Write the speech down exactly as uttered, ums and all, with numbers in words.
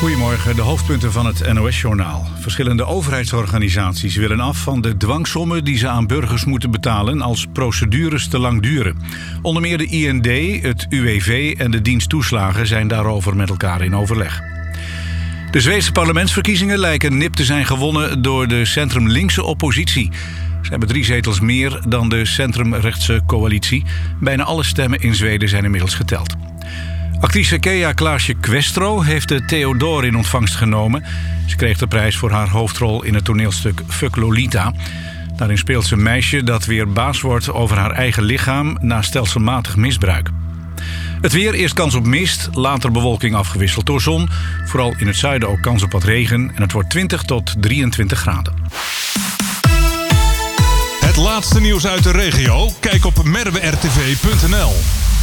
Goedemorgen, de hoofdpunten van het N O S-journaal. Verschillende overheidsorganisaties willen af van de dwangsommen die ze aan burgers moeten betalen als procedures te lang duren. Onder meer de I N D, het U W V en de dienst toeslagen zijn daarover met elkaar in overleg. De Zweedse parlementsverkiezingen lijken nip te zijn gewonnen door de centrum-linkse oppositie. Ze hebben drie zetels meer dan de centrumrechtse coalitie. Bijna alle stemmen in Zweden zijn inmiddels geteld. Actrice Kea Klaasje Questro heeft de Theodor in ontvangst genomen. Ze kreeg de prijs voor haar hoofdrol in het toneelstuk Fuck Lolita. Daarin speelt ze een meisje dat weer baas wordt over haar eigen lichaam na stelselmatig misbruik. Het weer, eerst kans op mist, later bewolking afgewisseld door zon. Vooral in het zuiden ook kans op wat regen en het wordt twintig tot drieëntwintig graden. Het laatste nieuws uit de regio? Kijk op merwe r t v punt n l.